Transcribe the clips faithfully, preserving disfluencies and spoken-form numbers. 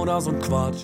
oder so ein Quatsch.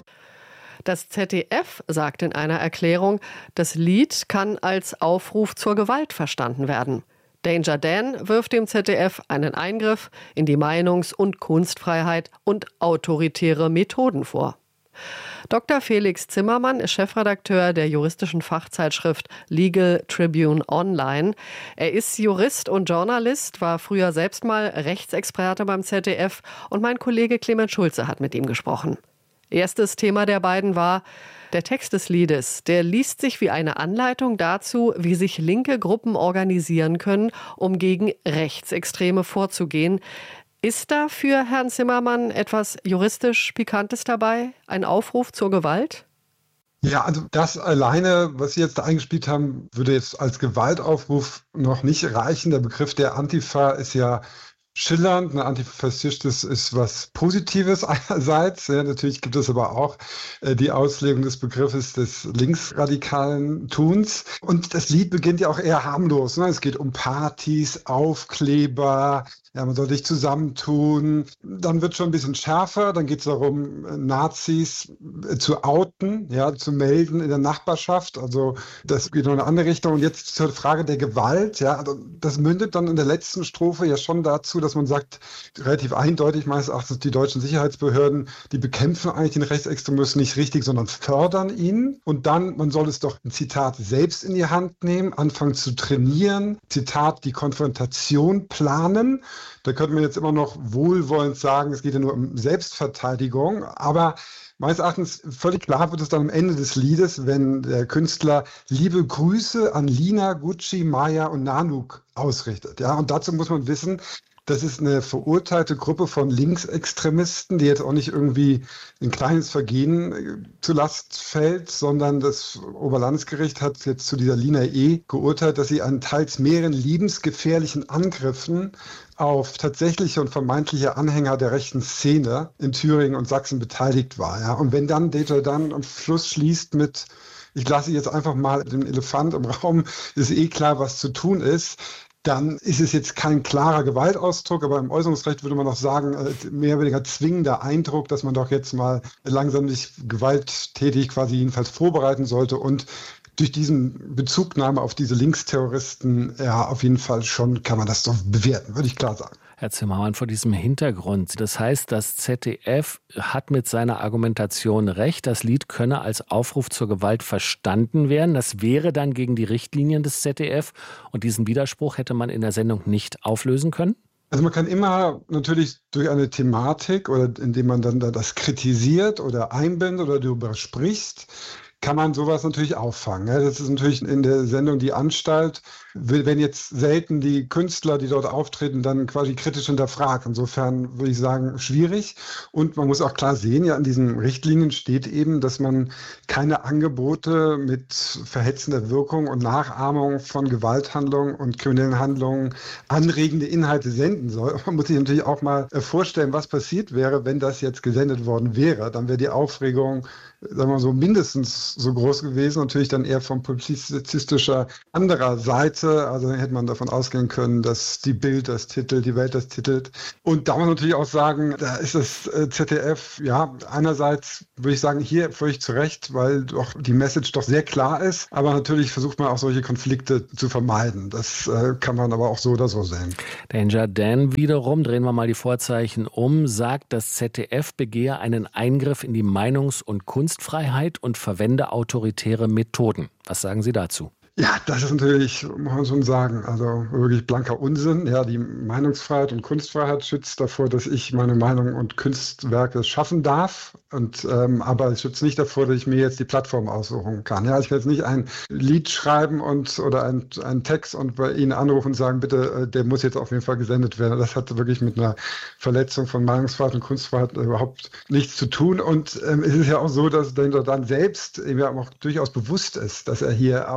Das Z D F sagt in einer Erklärung, das Lied kann als Aufruf zur Gewalt verstanden werden. Danger Dan wirft dem Z D F einen Eingriff in die Meinungs- und Kunstfreiheit und autoritäre Methoden vor. Doktor Felix Zimmermann ist Chefredakteur der juristischen Fachzeitschrift Legal Tribune Online. Er ist Jurist und Journalist, war früher selbst mal Rechtsexperte beim Z D F und mein Kollege Clemens Schulze hat mit ihm gesprochen. Erstes Thema der beiden war der Text des Liedes. Der liest sich wie eine Anleitung dazu, wie sich linke Gruppen organisieren können, um gegen Rechtsextreme vorzugehen. Ist da für Herrn Zimmermann etwas juristisch Pikantes dabei? Ein Aufruf zur Gewalt? Ja, also das alleine, was Sie jetzt da eingespielt haben, würde jetzt als Gewaltaufruf noch nicht reichen. Der Begriff der Antifa ist ja schillernd. Eine Antifaschismus ist was Positives einerseits. Ja, natürlich gibt es aber auch äh, die Auslegung des Begriffes des linksradikalen Tuns. Und das Lied beginnt ja auch eher harmlos. Ne? Es geht um Partys, Aufkleber, ja, man soll sich zusammentun. Dann wird schon ein bisschen schärfer. Dann geht es darum, Nazis äh, zu outen, ja, zu melden in der Nachbarschaft. Also das geht noch in eine andere Richtung. Und jetzt zur Frage der Gewalt. Ja, also das mündet dann in der letzten Strophe ja schon dazu, dass man sagt, relativ eindeutig meines Erachtens, die deutschen Sicherheitsbehörden, die bekämpfen eigentlich den Rechtsextremismus nicht richtig, sondern fördern ihn. Und dann, man soll es doch, ein Zitat, selbst in die Hand nehmen, anfangen zu trainieren, Zitat, die Konfrontation planen. Da könnte man jetzt immer noch wohlwollend sagen, es geht ja nur um Selbstverteidigung, aber meines Erachtens völlig klar wird es dann am Ende des Liedes, wenn der Künstler liebe Grüße an Lina, Gucci, Maya und Nanook ausrichtet. Ja, und dazu muss man wissen, das ist eine verurteilte Gruppe von Linksextremisten, die jetzt auch nicht irgendwie ein kleines Vergehen zu Last fällt, sondern das Oberlandesgericht hat jetzt zu dieser Lina E. geurteilt, dass sie an teils mehreren lebensgefährlichen Angriffen auf tatsächliche und vermeintliche Anhänger der rechten Szene in Thüringen und Sachsen beteiligt war. Ja. Und wenn dann Data dann am Schluss schließt mit, ich lasse jetzt einfach mal den Elefant im Raum, ist eh klar, was zu tun ist, dann ist es jetzt kein klarer Gewaltausdruck, aber im Äußerungsrecht würde man noch sagen, mehr oder weniger zwingender Eindruck, dass man doch jetzt mal langsam sich gewalttätig quasi jedenfalls vorbereiten sollte und durch diesen Bezugnahme auf diese Linksterroristen, ja, auf jeden Fall schon kann man das doch bewerten, würde ich klar sagen. Herr Zimmermann, vor diesem Hintergrund, das heißt, das Z D F hat mit seiner Argumentation recht, das Lied könne als Aufruf zur Gewalt verstanden werden. Das wäre dann gegen die Richtlinien des Z D F und diesen Widerspruch hätte man in der Sendung nicht auflösen können? Also man kann immer natürlich durch eine Thematik oder indem man dann das kritisiert oder einbindet oder darüber spricht, kann man sowas natürlich auffangen. Das ist natürlich in der Sendung Die Anstalt, wenn jetzt selten die Künstler, die dort auftreten, dann quasi kritisch hinterfragt. Insofern würde ich sagen, schwierig. Und man muss auch klar sehen, ja, in diesen Richtlinien steht eben, dass man keine Angebote mit verhetzender Wirkung und Nachahmung von Gewalthandlungen und kriminellen Handlungen anregende Inhalte senden soll. Man muss sich natürlich auch mal vorstellen, was passiert wäre, wenn das jetzt gesendet worden wäre. Dann wäre die Aufregung, sagen wir mal so, mindestens so groß gewesen, natürlich dann eher von publizistischer anderer Seite. Also dann hätte man davon ausgehen können, dass die Bild das titelt, die Welt das titelt. Und da muss man natürlich auch sagen, da ist das Z D F, ja, einerseits würde ich sagen, hier völlig zu Recht, weil doch die Message doch sehr klar ist. Aber natürlich versucht man auch solche Konflikte zu vermeiden. Das äh, kann man aber auch so oder so sehen. Danger Dan wiederum, drehen wir mal die Vorzeichen um, sagt, das Z D F begehe einen Eingriff in die Meinungs- und Kunstfreiheit und verwende autoritäre Methoden. Was sagen Sie dazu? Ja, das ist natürlich, muss man schon sagen, also wirklich blanker Unsinn. Ja, die Meinungsfreiheit und Kunstfreiheit schützt davor, dass ich meine Meinung und Kunstwerke schaffen darf. Und, ähm, aber es schützt nicht davor, dass ich mir jetzt die Plattform aussuchen kann. Ja, ich will jetzt nicht ein Lied schreiben und oder ein, einen Text und bei Ihnen anrufen und sagen, bitte, der muss jetzt auf jeden Fall gesendet werden. Das hat wirklich mit einer Verletzung von Meinungsfreiheit und Kunstfreiheit überhaupt nichts zu tun. Und ähm, es ist ja auch so, dass Danger Dan selbst ihm ja auch durchaus bewusst ist, dass er hier auch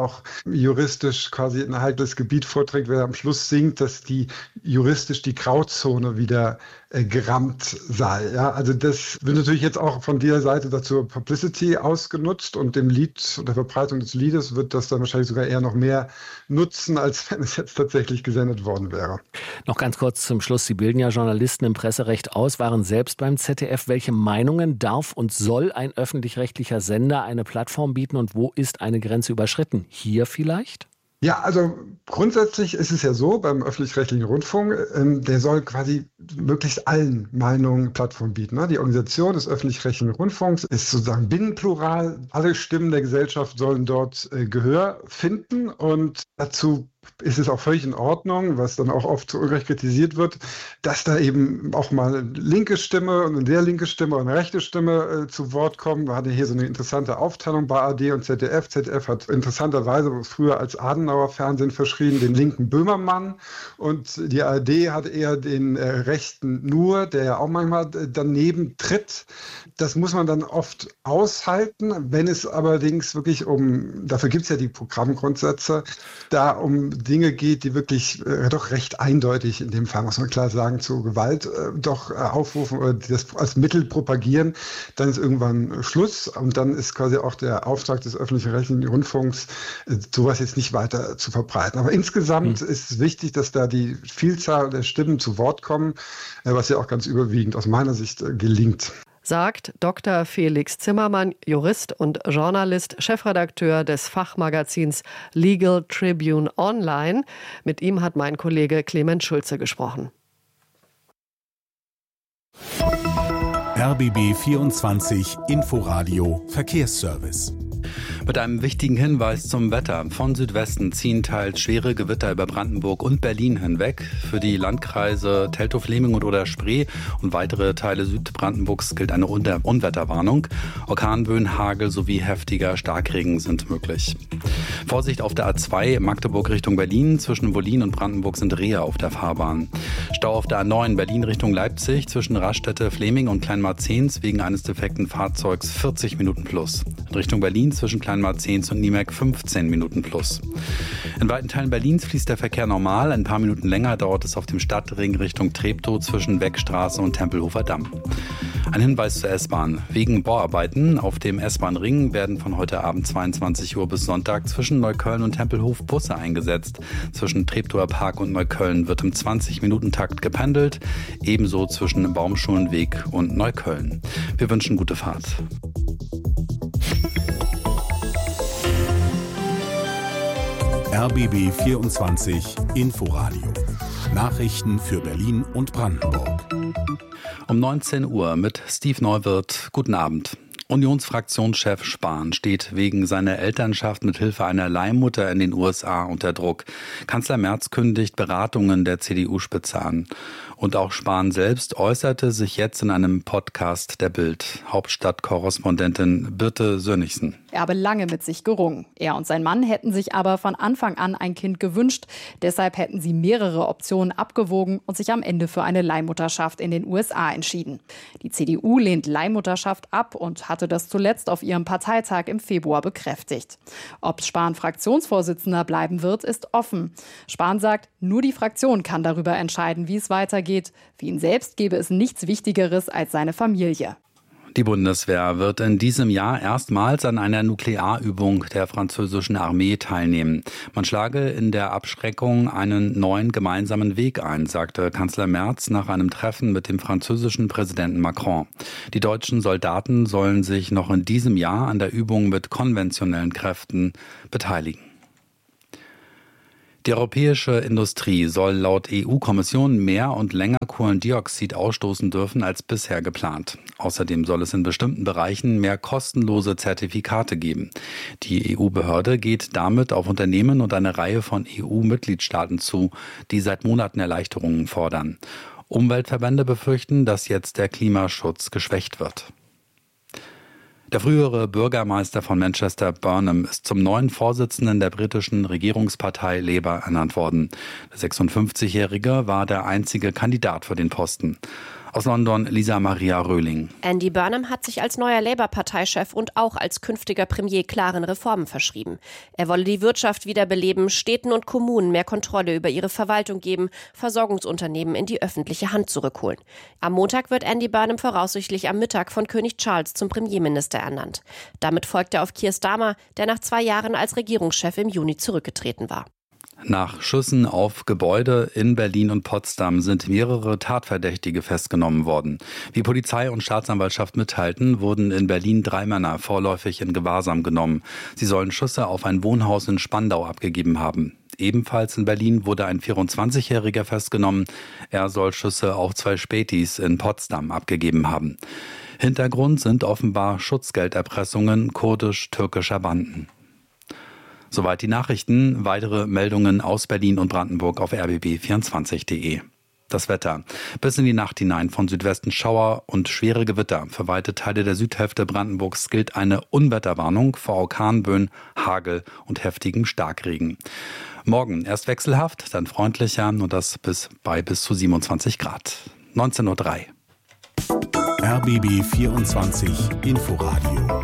juristisch quasi ein heikles Gebiet vorträgt, wer am Schluss singt, dass die juristisch die Grauzone wieder äh, gerammt sei. Ja, also das wird natürlich jetzt auch von dieser Seite dazu Publicity ausgenutzt und dem Lied und der Verbreitung des Liedes wird das dann wahrscheinlich sogar eher noch mehr nutzen, als wenn es jetzt tatsächlich gesendet worden wäre. Noch ganz kurz zum Schluss. Sie bilden ja Journalisten im Presserecht aus, waren selbst beim Z D F. Welche Meinungen darf und soll ein öffentlich-rechtlicher Sender eine Plattform bieten und wo ist eine Grenze überschritten? Hier vielleicht? Ja, also grundsätzlich ist es ja so beim öffentlich-rechtlichen Rundfunk, ähm, der soll quasi möglichst allen Meinungen Plattform bieten. Ne? Die Organisation des öffentlich-rechtlichen Rundfunks ist sozusagen binnenplural. Alle Stimmen der Gesellschaft sollen dort äh, Gehör finden und dazu ist es auch völlig in Ordnung, was dann auch oft zu Unrecht kritisiert wird, dass da eben auch mal eine linke Stimme und eine sehr linke Stimme und eine rechte Stimme äh, zu Wort kommen. Wir hatten hier so eine interessante Aufteilung bei A R D und Z D F. Z D F hat interessanterweise früher als Adenauer Fernsehen verschrien den linken Böhmermann und die A R D hat eher den äh, rechten Nur, der ja auch manchmal daneben tritt. Das muss man dann oft aushalten. Wenn es allerdings wirklich um, dafür gibt es ja die Programmgrundsätze, da um Dinge geht, die wirklich äh, doch recht eindeutig, in dem Fall muss man klar sagen, zu Gewalt äh, doch äh, aufrufen oder das als Mittel propagieren, dann ist irgendwann Schluss und dann ist quasi auch der Auftrag des öffentlich-rechtlichen Rundfunks, äh, sowas jetzt nicht weiter zu verbreiten. Aber insgesamt mhm. ist es wichtig, dass da die Vielzahl der Stimmen zu Wort kommen, äh, was ja auch ganz überwiegend aus meiner Sicht äh, gelingt. Sagt Doktor Felix Zimmermann, Jurist und Journalist, Chefredakteur des Fachmagazins Legal Tribune Online. Mit ihm hat mein Kollege Clement Schulze gesprochen. R B B vierundzwanzig Inforadio Verkehrsservice. Mit einem wichtigen Hinweis zum Wetter. Von Südwesten ziehen teils schwere Gewitter über Brandenburg und Berlin hinweg. Für die Landkreise Teltow-Fläming und Oder-Spree und weitere Teile Südbrandenburgs gilt eine Unter- Unwetterwarnung. Orkanböen, Hagel sowie heftiger Starkregen sind möglich. Vorsicht auf der A zwei Magdeburg Richtung Berlin. Zwischen Wollin und Brandenburg sind Rehe auf der Fahrbahn. Stau auf der A neun Berlin Richtung Leipzig zwischen Raststätte, Fläming und Kleinmarzehns wegen eines defekten Fahrzeugs vierzig Minuten plus. In Richtung Berlin zwischen Kleinmarzehns und Niemerk fünfzehn Minuten plus. In weiten Teilen Berlins fließt der Verkehr normal. Ein paar Minuten länger dauert es auf dem Stadtring Richtung Treptow zwischen Beckstraße und Tempelhofer Damm. Ein Hinweis zur S-Bahn. Wegen Bauarbeiten auf dem S-Bahn-Ring werden von heute Abend zweiundzwanzig Uhr bis Sonntag zwischen Neukölln und Tempelhof Busse eingesetzt. Zwischen Treptower Park und Neukölln wird im zwanzig-Minuten-Takt gependelt. Ebenso zwischen Baumschulenweg und Neukölln. Wir wünschen gute Fahrt. R B B vierundzwanzig Inforadio. Nachrichten für Berlin und Brandenburg. Um neunzehn Uhr mit Steve Neuwirth. Guten Abend. Unionsfraktionschef Spahn steht wegen seiner Elternschaft mit Hilfe einer Leihmutter in den U S A unter Druck. Kanzler Merz kündigt Beratungen der C D U-Spitze an. Und auch Spahn selbst äußerte sich jetzt in einem Podcast der Bild. Hauptstadtkorrespondentin Birte Sönnigsen. Er habe lange mit sich gerungen. Er und sein Mann hätten sich aber von Anfang an ein Kind gewünscht. Deshalb hätten sie mehrere Optionen abgewogen und sich am Ende für eine Leihmutterschaft in den U S A entschieden. Die C D U lehnt Leihmutterschaft ab und hatte das zuletzt auf ihrem Parteitag im Februar bekräftigt. Ob Spahn Fraktionsvorsitzender bleiben wird, ist offen. Spahn sagt, nur die Fraktion kann darüber entscheiden, wie es weitergeht. Für ihn selbst gäbe es nichts Wichtigeres als seine Familie. Die Bundeswehr wird in diesem Jahr erstmals an einer Nuklearübung der französischen Armee teilnehmen. Man schlage in der Abschreckung einen neuen gemeinsamen Weg ein, sagte Kanzler Merz nach einem Treffen mit dem französischen Präsidenten Macron. Die deutschen Soldaten sollen sich noch in diesem Jahr an der Übung mit konventionellen Kräften beteiligen. Die europäische Industrie soll laut E U-Kommission mehr und länger Kohlendioxid ausstoßen dürfen als bisher geplant. Außerdem soll es in bestimmten Bereichen mehr kostenlose Zertifikate geben. Die E U-Behörde geht damit auf Unternehmen und eine Reihe von E U-Mitgliedstaaten zu, die seit Monaten Erleichterungen fordern. Umweltverbände befürchten, dass jetzt der Klimaschutz geschwächt wird. Der frühere Bürgermeister von Manchester, Burnham, ist zum neuen Vorsitzenden der britischen Regierungspartei Labour ernannt worden. Der sechsundfünfzigjährige war der einzige Kandidat für den Posten. Aus London Lisa Maria Röhling. Andy Burnham hat sich als neuer Labour-Parteichef und auch als künftiger Premier klaren Reformen verschrieben. Er wolle die Wirtschaft wiederbeleben, Städten und Kommunen mehr Kontrolle über ihre Verwaltung geben, Versorgungsunternehmen in die öffentliche Hand zurückholen. Am Montag wird Andy Burnham voraussichtlich am Mittag von König Charles zum Premierminister ernannt. Damit folgt er auf Keir Starmer, der nach zwei Jahren als Regierungschef im Juni zurückgetreten war. Nach Schüssen auf Gebäude in Berlin und Potsdam sind mehrere Tatverdächtige festgenommen worden. Wie Polizei und Staatsanwaltschaft mitteilten, wurden in Berlin drei Männer vorläufig in Gewahrsam genommen. Sie sollen Schüsse auf ein Wohnhaus in Spandau abgegeben haben. Ebenfalls in Berlin wurde ein vierundzwanzigjähriger festgenommen. Er soll Schüsse auf zwei Spätis in Potsdam abgegeben haben. Hintergrund sind offenbar Schutzgelderpressungen kurdisch-türkischer Banden. Soweit die Nachrichten. Weitere Meldungen aus Berlin und Brandenburg auf r b b vierundzwanzig punkt d e. Das Wetter. Bis in die Nacht hinein von Südwesten Schauer und schwere Gewitter. Für weite Teile der Südhälfte Brandenburgs gilt eine Unwetterwarnung vor Orkanböen, Hagel und heftigem Starkregen. Morgen erst wechselhaft, dann freundlicher und das bis bei bis zu siebenundzwanzig Grad. neunzehn Uhr drei. R B B vierundzwanzig Inforadio.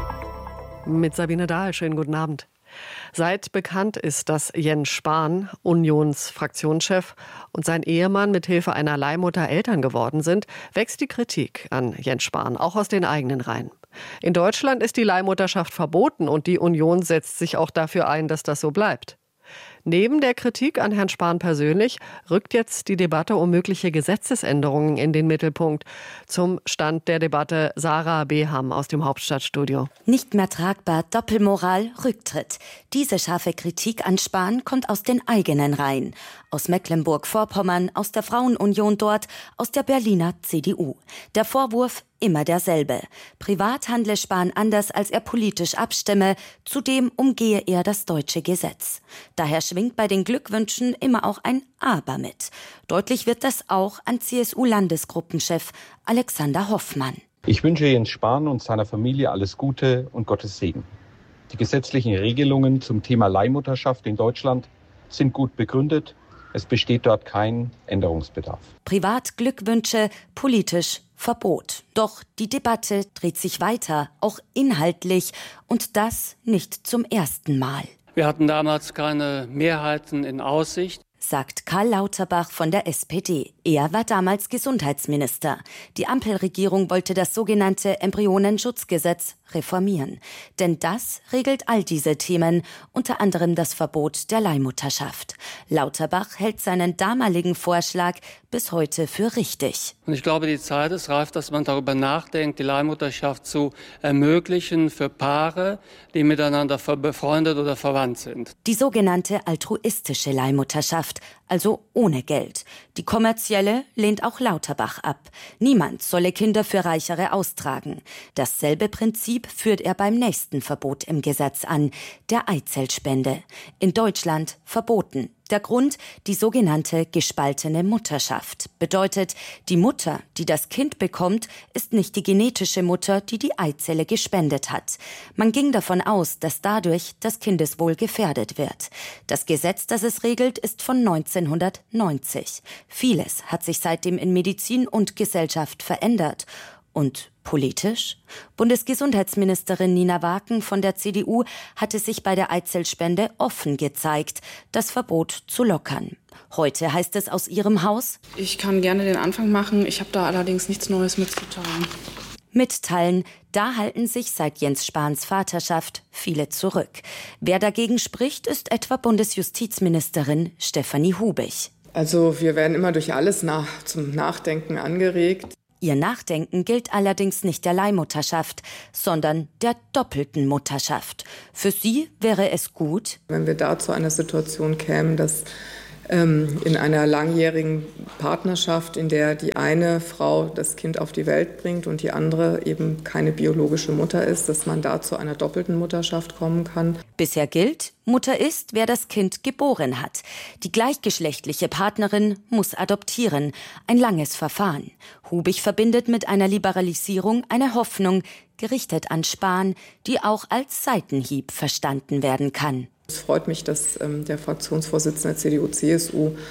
Mit Sabine Dahl, schönen guten Abend. Seit bekannt ist, dass Jens Spahn, Unionsfraktionschef, und sein Ehemann mit Hilfe einer Leihmutter Eltern geworden sind, wächst die Kritik an Jens Spahn, auch aus den eigenen Reihen. In Deutschland ist die Leihmutterschaft verboten und die Union setzt sich auch dafür ein, dass das so bleibt. Neben der Kritik an Herrn Spahn persönlich rückt jetzt die Debatte um mögliche Gesetzesänderungen in den Mittelpunkt. Zum Stand der Debatte Sarah Beham aus dem Hauptstadtstudio. Nicht mehr tragbar, Doppelmoral, Rücktritt. Diese scharfe Kritik an Spahn kommt aus den eigenen Reihen. Aus Mecklenburg-Vorpommern, aus der Frauenunion dort, aus der Berliner C D U. Der Vorwurf immer derselbe. Privat handle Spahn anders, als er politisch abstimme. Zudem umgehe er das deutsche Gesetz. Daher schwingt bei den Glückwünschen immer auch ein Aber mit. Deutlich wird das auch an C S U-Landesgruppenchef Alexander Hoffmann. Ich wünsche Jens Spahn und seiner Familie alles Gute und Gottes Segen. Die gesetzlichen Regelungen zum Thema Leihmutterschaft in Deutschland sind gut begründet. Es besteht dort kein Änderungsbedarf. Privat Glückwünsche, politisch Verbot. Doch die Debatte dreht sich weiter, auch inhaltlich, und das nicht zum ersten Mal. Wir hatten damals keine Mehrheiten in Aussicht, sagt Karl Lauterbach von der S P D. Er war damals Gesundheitsminister. Die Ampelregierung wollte das sogenannte Embryonenschutzgesetz reformieren. Denn das regelt all diese Themen, unter anderem das Verbot der Leihmutterschaft. Lauterbach hält seinen damaligen Vorschlag bis heute für richtig. Und ich glaube, die Zeit ist reif, dass man darüber nachdenkt, die Leihmutterschaft zu ermöglichen für Paare, die miteinander befreundet oder verwandt sind. Die sogenannte altruistische Leihmutterschaft, also ohne Geld. Die kommerzielle lehnt auch Lauterbach ab. Niemand solle Kinder für Reichere austragen. Dasselbe Prinzip führt er beim nächsten Verbot im Gesetz an, der Eizellspende. In Deutschland verboten. Der Grund, die sogenannte gespaltene Mutterschaft. Bedeutet, die Mutter, die das Kind bekommt, ist nicht die genetische Mutter, die die Eizelle gespendet hat. Man ging davon aus, dass dadurch das Kindeswohl gefährdet wird. Das Gesetz, das es regelt, ist von neunzehnhundertneunzig. Vieles hat sich seitdem in Medizin und Gesellschaft verändert. Und politisch? Bundesgesundheitsministerin Nina Waken von der C D U hatte sich bei der Eizellspende offen gezeigt, das Verbot zu lockern. Heute heißt es aus ihrem Haus: Ich kann gerne den Anfang machen, ich habe da allerdings nichts Neues mitzuteilen. Mitteilen, da halten sich seit Jens Spahns Vaterschaft viele zurück. Wer dagegen spricht, ist etwa Bundesjustizministerin Stefanie Hubig. Also wir werden immer durch alles nach, zum Nachdenken angeregt. Ihr Nachdenken gilt allerdings nicht der Leihmutterschaft, sondern der doppelten Mutterschaft. Für sie wäre es gut, wenn wir da zu einer Situation kämen, dass ähm, in einer langjährigen Partnerschaft, in der die eine Frau das Kind auf die Welt bringt und die andere eben keine biologische Mutter ist, dass man da zu einer doppelten Mutterschaft kommen kann. Bisher gilt, Mutter ist, wer das Kind geboren hat. Die gleichgeschlechtliche Partnerin muss adoptieren. Ein langes Verfahren. Hubig verbindet mit einer Liberalisierung eine Hoffnung, gerichtet an Spahn, die auch als Seitenhieb verstanden werden kann. Es freut mich, dass ähm, der Fraktionsvorsitzende der C D U C S U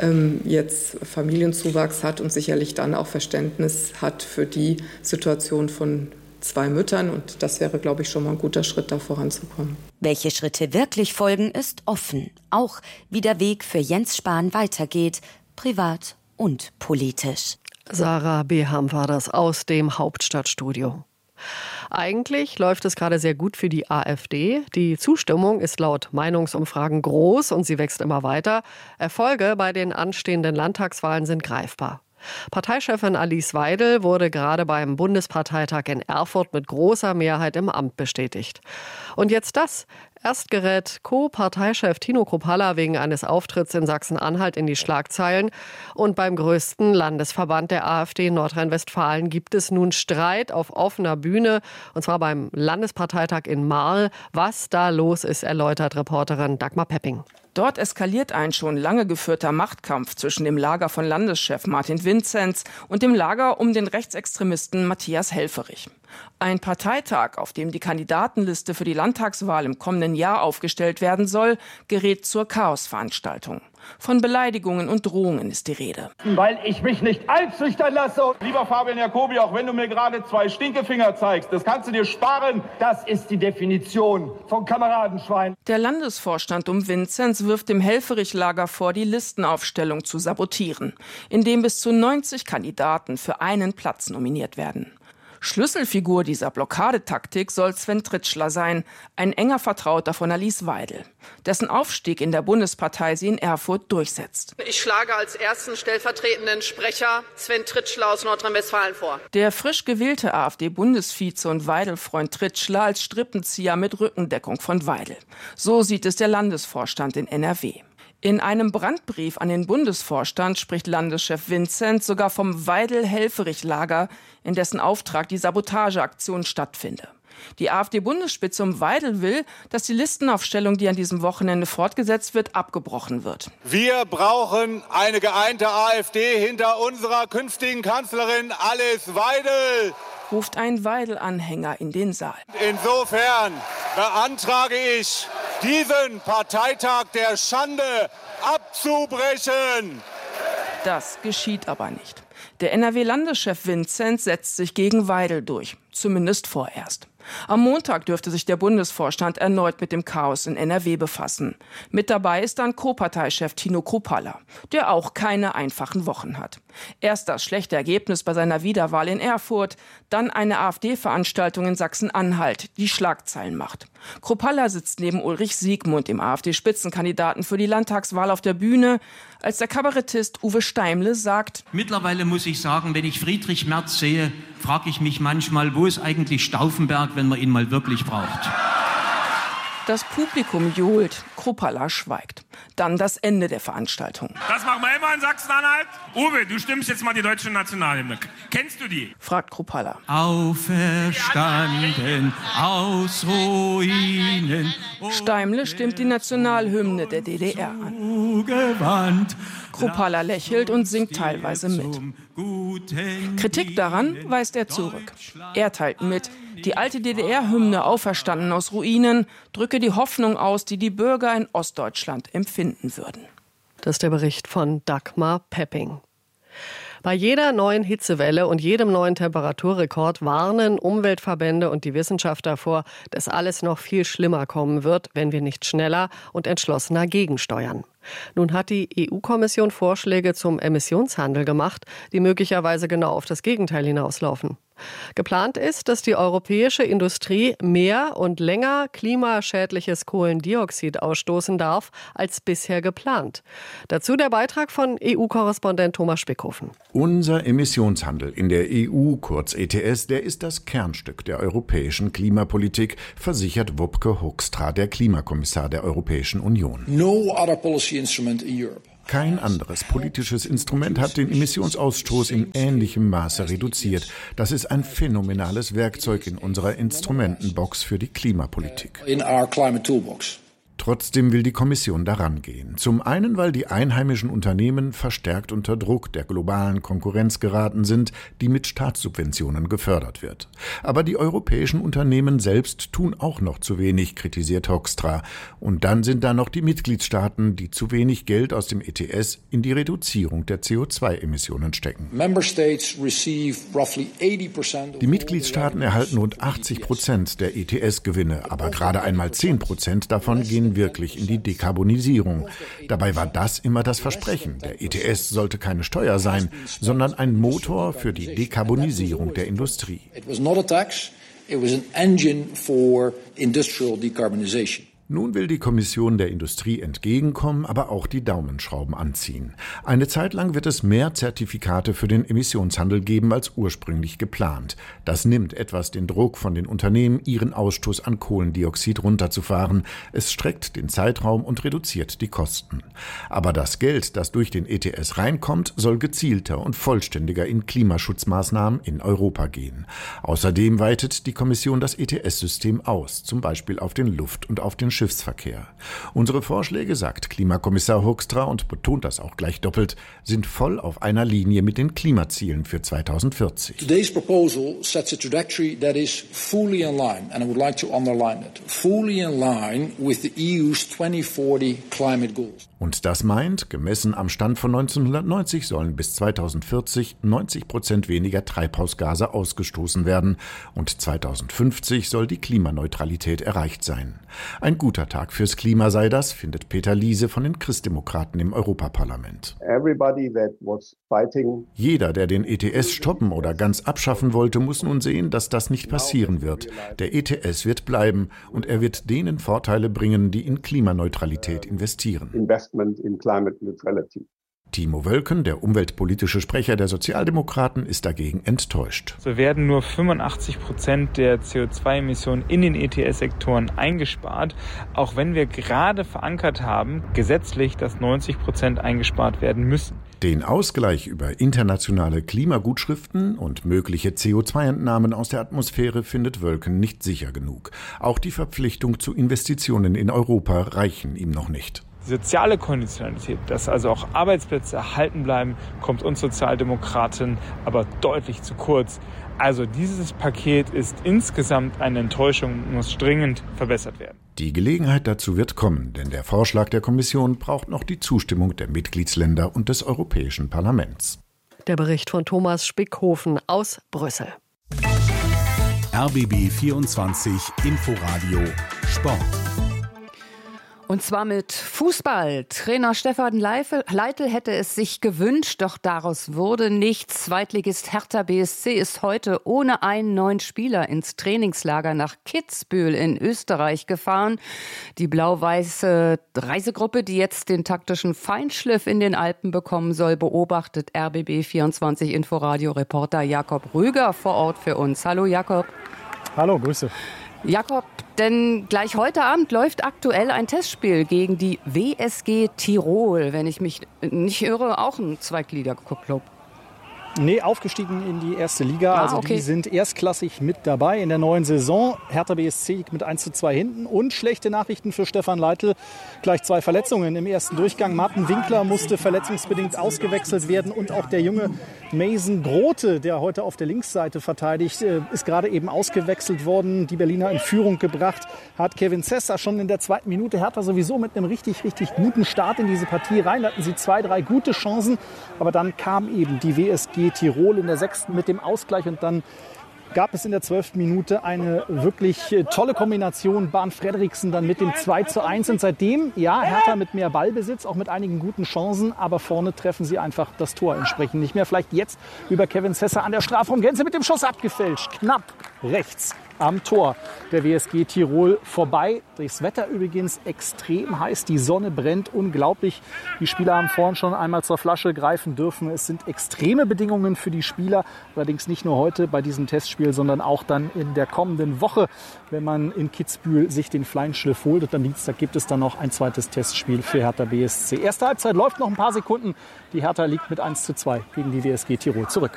ähm, jetzt Familienzuwachs hat und sicherlich dann auch Verständnis hat für die Situation von zwei Müttern. Und das wäre, glaube ich, schon mal ein guter Schritt, da voranzukommen. Welche Schritte wirklich folgen, ist offen. Auch wie der Weg für Jens Spahn weitergeht, privat und politisch. Sarah Beham war das aus dem Hauptstadtstudio. Eigentlich läuft es gerade sehr gut für die AfD. Die Zustimmung ist laut Meinungsumfragen groß und sie wächst immer weiter. Erfolge bei den anstehenden Landtagswahlen sind greifbar. Parteichefin Alice Weidel wurde gerade beim Bundesparteitag in Erfurt mit großer Mehrheit im Amt bestätigt. Und jetzt das. Erst gerät Co-Parteichef Tino Kruppalla wegen eines Auftritts in Sachsen-Anhalt in die Schlagzeilen. Und beim größten Landesverband der AfD in Nordrhein-Westfalen gibt es nun Streit auf offener Bühne. Und zwar beim Landesparteitag in Marl. Was da los ist, erläutert Reporterin Dagmar Pepping. Dort eskaliert ein schon lange geführter Machtkampf zwischen dem Lager von Landeschef Martin Vinzenz und dem Lager um den Rechtsextremisten Matthias Helfferich. Ein Parteitag, auf dem die Kandidatenliste für die Landtagswahl im kommenden Jahr aufgestellt werden soll, gerät zur Chaosveranstaltung. Von Beleidigungen und Drohungen ist die Rede. Weil ich mich nicht einschüchtern lasse. Lieber Fabian Jacobi, auch wenn du mir gerade zwei Stinkefinger zeigst, das kannst du dir sparen. Das ist die Definition von Kameradenschwein. Der Landesvorstand um Vinzenz wirft dem Helfferich-Lager vor, die Listenaufstellung zu sabotieren, indem bis zu neunzig Kandidaten für einen Platz nominiert werden. Schlüsselfigur dieser Blockadetaktik soll Sven Tritschler sein, ein enger Vertrauter von Alice Weidel, dessen Aufstieg in der Bundespartei sie in Erfurt durchsetzt. Ich schlage als ersten stellvertretenden Sprecher Sven Tritschler aus Nordrhein-Westfalen vor. Der frisch gewählte AfD-Bundesvize und Weidel-Freund Tritschler als Strippenzieher mit Rückendeckung von Weidel. So sieht es der Landesvorstand in N R W. In einem Brandbrief an den Bundesvorstand spricht Landeschef Vinzenz sogar vom Weidel-Helfferich-Lager, in dessen Auftrag die Sabotageaktion stattfinde. Die AfD-Bundesspitze um Weidel will, dass die Listenaufstellung, die an diesem Wochenende fortgesetzt wird, abgebrochen wird. Wir brauchen eine geeinte AfD hinter unserer künftigen Kanzlerin Alice Weidel, ruft ein Weidel-Anhänger in den Saal. Insofern beantrage ich, diesen Parteitag der Schande abzubrechen. Das geschieht aber nicht. Der N R W-Landeschef Vinzenz setzt sich gegen Weidel durch, zumindest vorerst. Am Montag dürfte sich der Bundesvorstand erneut mit dem Chaos in N R W befassen. Mit dabei ist dann Co-Parteichef Tino Kruppalla, der auch keine einfachen Wochen hat. Erst das schlechte Ergebnis bei seiner Wiederwahl in Erfurt, dann eine AfD-Veranstaltung in Sachsen-Anhalt, die Schlagzeilen macht. Kruppalla sitzt neben Ulrich Siegmund, dem AfD-Spitzenkandidaten für die Landtagswahl, auf der Bühne, als der Kabarettist Uwe Steimle sagt: Mittlerweile muss ich sagen, wenn ich Friedrich Merz sehe, frage ich mich manchmal, wo ist eigentlich Stauffenberg, wenn man ihn mal wirklich braucht. Das Publikum johlt, Kruppalla schweigt. Dann das Ende der Veranstaltung. Das machen wir immer in Sachsen-Anhalt. Uwe, du stimmst jetzt mal die deutsche Nationalhymne. Kennst du die? Fragt Kruppalla. Auferstanden aus Ruinen. Steimle stimmt die Nationalhymne der D D R an. Kruppalla lächelt und singt teilweise mit. Kritik daran weist er zurück. Er teilt mit, die alte D D R-Hymne Auferstanden aus Ruinen drücke die Hoffnung aus, die die Bürger in Ostdeutschland empfinden würden. Das ist der Bericht von Dagmar Pepping. Bei jeder neuen Hitzewelle und jedem neuen Temperaturrekord warnen Umweltverbände und die Wissenschaft davor, dass alles noch viel schlimmer kommen wird, wenn wir nicht schneller und entschlossener gegensteuern. Nun hat die E U-Kommission Vorschläge zum Emissionshandel gemacht, die möglicherweise genau auf das Gegenteil hinauslaufen. Geplant ist, dass die europäische Industrie mehr und länger klimaschädliches Kohlendioxid ausstoßen darf als bisher geplant. Dazu der Beitrag von E U-Korrespondent Thomas Spickhofen. Unser Emissionshandel in der E U, kurz E T S, der ist das Kernstück der europäischen Klimapolitik, versichert Wopke Hoekstra, der Klimakommissar der Europäischen Union. No other policy instrument in Europe. Kein anderes politisches Instrument hat den Emissionsausstoß in ähnlichem Maße reduziert. Das ist ein phänomenales Werkzeug in unserer Instrumentenbox für die Klimapolitik. In our climate toolbox. Trotzdem will die Kommission daran gehen. Zum einen, weil die einheimischen Unternehmen verstärkt unter Druck der globalen Konkurrenz geraten sind, die mit Staatssubventionen gefördert wird. Aber die europäischen Unternehmen selbst tun auch noch zu wenig, kritisiert Hoekstra. Und dann sind da noch die Mitgliedstaaten, die zu wenig Geld aus dem E T S in die Reduzierung der C O zwei Emissionen stecken. Die Mitgliedstaaten erhalten rund achtzig Prozent der E T S-Gewinne, aber gerade einmal zehn Prozent davon gehen wirklich in die Dekarbonisierung. Dabei war das immer das Versprechen. Der E T S sollte keine Steuer sein, sondern ein Motor für die Dekarbonisierung der Industrie. It was not a tax, it was an engine for industrial decarbonization. Nun will die Kommission der Industrie entgegenkommen, aber auch die Daumenschrauben anziehen. Eine Zeit lang wird es mehr Zertifikate für den Emissionshandel geben als ursprünglich geplant. Das nimmt etwas den Druck von den Unternehmen, ihren Ausstoß an Kohlendioxid runterzufahren. Es streckt den Zeitraum und reduziert die Kosten. Aber das Geld, das durch den E T S reinkommt, soll gezielter und vollständiger in Klimaschutzmaßnahmen in Europa gehen. Außerdem weitet die Kommission das E T S-System aus, zum Beispiel auf den Luft- und auf den Schiffsverkehr. Unsere Vorschläge, sagt Klimakommissar Hoekstra und betont das auch gleich doppelt, sind voll auf einer Linie mit den Klimazielen für zweitausendvierzig. Today's proposal sets a trajectory that is fully in line, and I would like to underline it, fully in line with the E U's twenty forty climate goals. Und das meint, gemessen am Stand von neunzehnhundertneunzig sollen bis zweitausendvierzig neunzig Prozent weniger Treibhausgase ausgestoßen werden und zweitausendfünfzig soll die Klimaneutralität erreicht sein. Ein guter Tag fürs Klima sei das, findet Peter Liese von den Christdemokraten im Europaparlament. Jeder, der den E T S stoppen oder ganz abschaffen wollte, muss nun sehen, dass das nicht passieren wird. Der E T S wird bleiben und er wird denen Vorteile bringen, die in Klimaneutralität investieren. In climate neutrality. Timo Wölken, der umweltpolitische Sprecher der Sozialdemokraten, ist dagegen enttäuscht. So werden nur fünfundachtzig Prozent der C O zwei Emissionen in den E T S-Sektoren eingespart, auch wenn wir gerade verankert haben, gesetzlich, dass neunzig Prozent eingespart werden müssen. Den Ausgleich über internationale Klimagutschriften und mögliche C O zwei Entnahmen aus der Atmosphäre findet Wölken nicht sicher genug. Auch die Verpflichtung zu Investitionen in Europa reichen ihm noch nicht. Soziale Konditionalität, dass also auch Arbeitsplätze erhalten bleiben, kommt uns Sozialdemokraten aber deutlich zu kurz. Also dieses Paket ist insgesamt eine Enttäuschung und muss dringend verbessert werden. Die Gelegenheit dazu wird kommen, denn der Vorschlag der Kommission braucht noch die Zustimmung der Mitgliedsländer und des Europäischen Parlaments. Der Bericht von Thomas Spickhofen aus Brüssel. R B B vierundzwanzig Inforadio Sport. Und zwar mit Fußball. Trainer Stefan Leitl hätte es sich gewünscht, doch daraus wurde nichts. Zweitligist Hertha B S C ist heute ohne einen neuen Spieler ins Trainingslager nach Kitzbühel in Österreich gefahren. Die blau-weiße Reisegruppe, die jetzt den taktischen Feinschliff in den Alpen bekommen soll, beobachtet R B B vierundzwanzig Inforadio-Reporter Jakob Rüger vor Ort für uns. Hallo Jakob. Hallo, Grüße. Jakob, denn gleich heute Abend läuft aktuell ein Testspiel gegen die W S G Tirol, wenn ich mich nicht irre, auch ein Zweitliga-Club. Nee, aufgestiegen in die erste Liga. Ah, also okay. Die sind erstklassig mit dabei in der neuen Saison. Hertha B S C liegt mit eins zu zwei hinten. Und schlechte Nachrichten für Stefan Leitl. Gleich zwei Verletzungen im ersten Durchgang. Martin Winkler musste verletzungsbedingt ausgewechselt werden. Und auch der junge Mason Grote, der heute auf der Linksseite verteidigt, ist gerade eben ausgewechselt worden. Die Berliner in Führung gebracht hat Kevin Sessa schon in der zweiten Minute. Hertha sowieso mit einem richtig, richtig guten Start in diese Partie rein. Da hatten sie zwei, drei gute Chancen. Aber dann kam eben die W S G Tirol in der sechsten mit dem Ausgleich und dann gab es in der zwölften Minute eine wirklich tolle Kombination. Bernd Frederiksen dann mit dem zwei zu eins und seitdem, ja, Hertha mit mehr Ballbesitz, auch mit einigen guten Chancen, aber vorne treffen sie einfach das Tor entsprechend nicht mehr. Vielleicht jetzt über Kevin Sessa an der Strafraumgrenze mit dem Schuss abgefälscht. Knapp rechts am Tor der W S G Tirol vorbei. Das Wetter übrigens extrem heiß. Die Sonne brennt unglaublich. Die Spieler haben vorhin schon einmal zur Flasche greifen dürfen. Es sind extreme Bedingungen für die Spieler. Allerdings nicht nur heute bei diesem Testspiel, sondern auch dann in der kommenden Woche, wenn man in Kitzbühel sich den Feinschliff holt. Und am Dienstag gibt es dann noch ein zweites Testspiel für Hertha B S C. Erste Halbzeit läuft noch ein paar Sekunden. Die Hertha liegt mit eins zu zwei gegen die W S G Tirol zurück.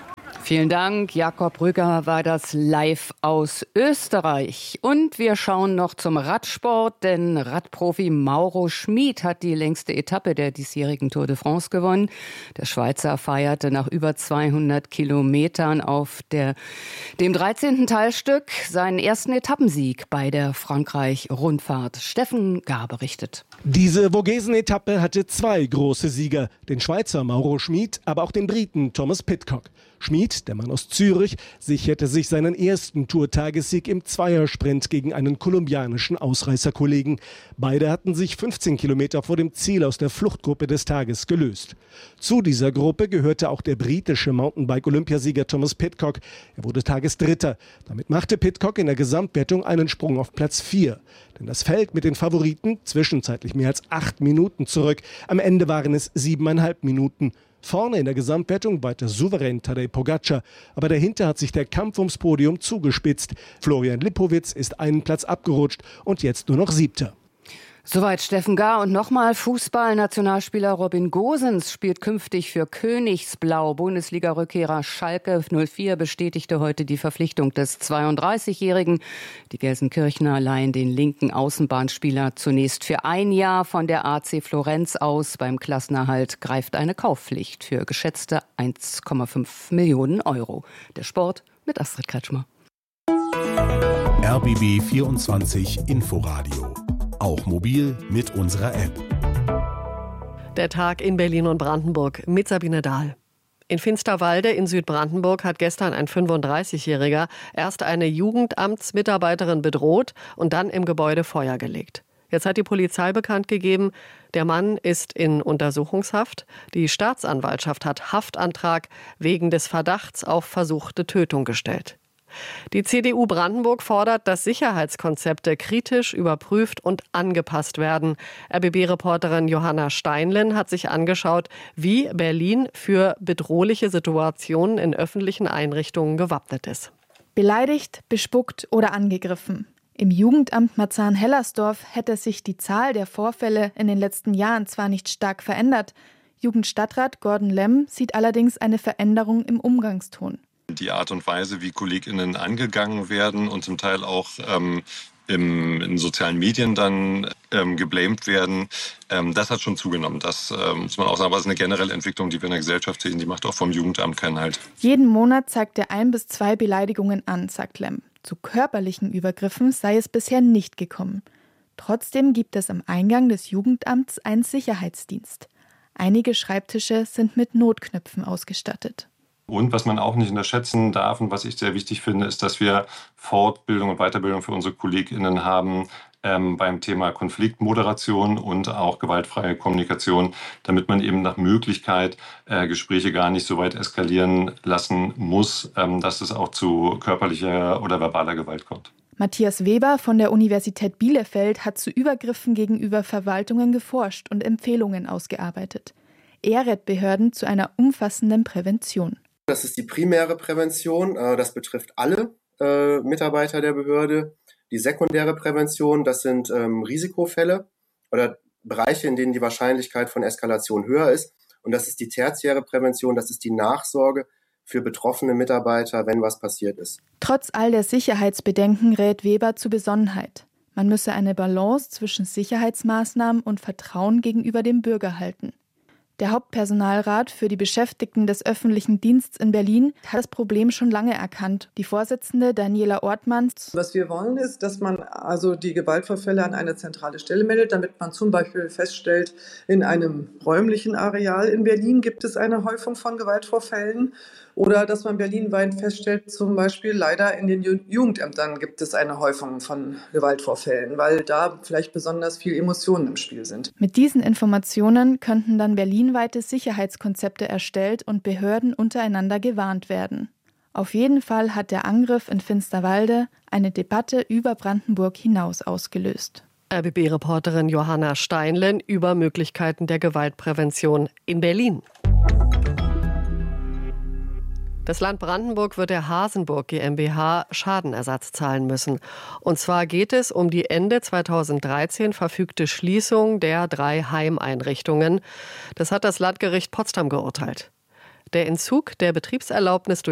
Vielen Dank. Jakob Rüger war das live aus Österreich. Und wir schauen noch zum Radsport, denn Radprofi Mauro Schmid hat die längste Etappe der diesjährigen Tour de France gewonnen. Der Schweizer feierte nach über zweihundert Kilometern auf der, dem dreizehnten Teilstück seinen ersten Etappensieg bei der Frankreich-Rundfahrt. Steffen Gar berichtet. Diese Vogesen-Etappe hatte zwei große Sieger, den Schweizer Mauro Schmid, aber auch den Briten Thomas Pidcock. Schmid, der Mann aus Zürich, sicherte sich seinen ersten Tour-Tagessieg im Zweiersprint gegen einen kolumbianischen Ausreißerkollegen. Beide hatten sich fünfzehn Kilometer vor dem Ziel aus der Fluchtgruppe des Tages gelöst. Zu dieser Gruppe gehörte auch der britische Mountainbike-Olympiasieger Thomas Pidcock. Er wurde Tagesdritter. Damit machte Pidcock in der Gesamtwertung einen Sprung auf Platz vier. Denn das Feld mit den Favoriten zwischenzeitlich mehr als acht Minuten zurück. Am Ende waren es siebeneinhalb Minuten. Vorne in der Gesamtwertung weiter souverän Tadej Pogačar, aber dahinter hat sich der Kampf ums Podium zugespitzt. Florian Lipowitz ist einen Platz abgerutscht und jetzt nur noch Siebter. Soweit Steffen Gar und nochmal Fußball-Nationalspieler Robin Gosens spielt künftig für Königsblau. Bundesliga-Rückkehrer Schalke null vier bestätigte heute die Verpflichtung des zweiunddreißigjährigen. Die Gelsenkirchner leihen den linken Außenbahnspieler zunächst für ein Jahr von der A C Florenz aus. Beim Klassenerhalt greift eine Kaufpflicht für geschätzte eins Komma fünf Millionen Euro. Der Sport mit Astrid Kretschmer. R B B vierundzwanzig Inforadio. Auch mobil mit unserer App. Der Tag in Berlin und Brandenburg mit Sabine Dahl. In Finsterwalde in Südbrandenburg hat gestern ein fünfunddreißigjähriger erst eine Jugendamtsmitarbeiterin bedroht und dann im Gebäude Feuer gelegt. Jetzt hat die Polizei bekannt gegeben, der Mann ist in Untersuchungshaft. Die Staatsanwaltschaft hat Haftantrag wegen des Verdachts auf versuchte Tötung gestellt. Die C D U Brandenburg fordert, dass Sicherheitskonzepte kritisch überprüft und angepasst werden. R B B-Reporterin Johanna Steinlen hat sich angeschaut, wie Berlin für bedrohliche Situationen in öffentlichen Einrichtungen gewappnet ist. Beleidigt, bespuckt oder angegriffen. Im Jugendamt Marzahn-Hellersdorf hätte sich die Zahl der Vorfälle in den letzten Jahren zwar nicht stark verändert. Jugendstadtrat Gordon Lemm sieht allerdings eine Veränderung im Umgangston. Die Art und Weise, wie KollegInnen angegangen werden und zum Teil auch ähm, im, in sozialen Medien dann ähm, geblamed werden, ähm, das hat schon zugenommen. Das ähm, muss man auch sagen, aber es ist eine generelle Entwicklung, die wir in der Gesellschaft sehen, die macht auch vom Jugendamt keinen Halt. Jeden Monat zeigt er ein bis zwei Beleidigungen an, sagt Lemm. Zu körperlichen Übergriffen sei es bisher nicht gekommen. Trotzdem gibt es am Eingang des Jugendamts einen Sicherheitsdienst. Einige Schreibtische sind mit Notknöpfen ausgestattet. Und was man auch nicht unterschätzen darf und was ich sehr wichtig finde, ist, dass wir Fortbildung und Weiterbildung für unsere KollegInnen haben ähm, beim Thema Konfliktmoderation und auch gewaltfreie Kommunikation, damit man eben nach Möglichkeit äh, Gespräche gar nicht so weit eskalieren lassen muss, ähm, dass es auch zu körperlicher oder verbaler Gewalt kommt. Matthias Weber von der Universität Bielefeld hat zu Übergriffen gegenüber Verwaltungen geforscht und Empfehlungen ausgearbeitet. Er rät Behörden zu einer umfassenden Prävention. Das ist die primäre Prävention, das betrifft alle äh, Mitarbeiter der Behörde. Die sekundäre Prävention, das sind ähm, Risikofälle oder Bereiche, in denen die Wahrscheinlichkeit von Eskalation höher ist. Und das ist die tertiäre Prävention, das ist die Nachsorge für betroffene Mitarbeiter, wenn was passiert ist. Trotz all der Sicherheitsbedenken rät Weber zu Besonnenheit. Man müsse eine Balance zwischen Sicherheitsmaßnahmen und Vertrauen gegenüber dem Bürger halten. Der Hauptpersonalrat für die Beschäftigten des öffentlichen Dienstes in Berlin hat das Problem schon lange erkannt. Die Vorsitzende Daniela Ortmann. Was wir wollen ist, dass man also die Gewaltvorfälle an eine zentrale Stelle meldet, damit man zum Beispiel feststellt, in einem räumlichen Areal in Berlin gibt es eine Häufung von Gewaltvorfällen. Oder dass man berlinweit feststellt, zum Beispiel leider in den Jugendämtern gibt es eine Häufung von Gewaltvorfällen, weil da vielleicht besonders viel Emotionen im Spiel sind. Mit diesen Informationen könnten dann berlinweite Sicherheitskonzepte erstellt und Behörden untereinander gewarnt werden. Auf jeden Fall hat der Angriff in Finsterwalde eine Debatte über Brandenburg hinaus ausgelöst. R B B-Reporterin Johanna Steinlen über Möglichkeiten der Gewaltprävention in Berlin. Das Land Brandenburg wird der Hasenburg GmbH Schadenersatz zahlen müssen. Und zwar geht es um die Ende zweitausenddreizehn verfügte Schließung der drei Heimeinrichtungen. Das hat das Landgericht Potsdam geurteilt. Der Entzug der Betriebserlaubnis durch